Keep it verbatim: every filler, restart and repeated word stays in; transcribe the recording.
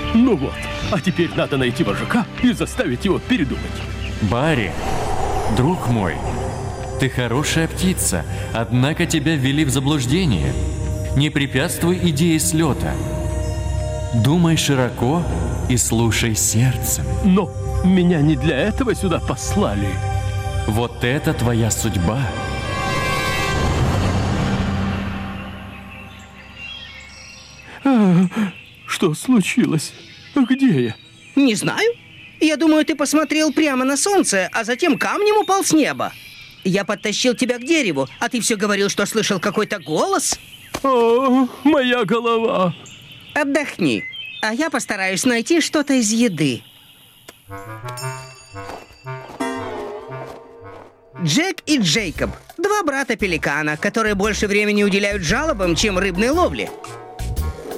Ну вот, а теперь надо найти вожака и заставить его передумать. Барри, друг мой, ты хорошая птица, однако тебя ввели в заблуждение. Не препятствуй идее слета. Думай широко и слушай сердцем. Но меня не для этого сюда послали. Вот это твоя судьба. А, что случилось? Где я? Не знаю. Я думаю, ты посмотрел прямо на солнце, а затем камнем упал с неба. Я подтащил тебя к дереву, а ты все говорил, что слышал какой-то голос. О, моя голова. Отдохни, а я постараюсь найти что-то из еды. Джек и Джейкоб – два брата-пеликана, которые больше времени уделяют жалобам, чем рыбной ловле.